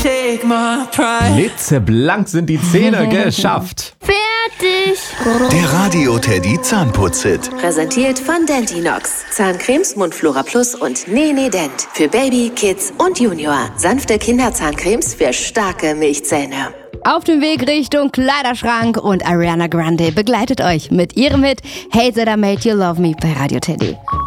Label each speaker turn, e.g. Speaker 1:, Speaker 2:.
Speaker 1: take my pride.
Speaker 2: Blitzeblank sind die Zähne geschafft.
Speaker 3: Fertig.
Speaker 4: Der Radio Teddy Zahnputzhit.
Speaker 5: Präsentiert von Dentinox. Zahncremes, Mundflora Plus und Nene Dent. Für Baby, Kids und Junior. Sanfte Kinderzahncremes für starke Milchzähne.
Speaker 3: Auf dem Weg Richtung Kleiderschrank und Ariana Grande begleitet euch mit ihrem Hit Hey That I Made You Love Me bei Radio Teddy.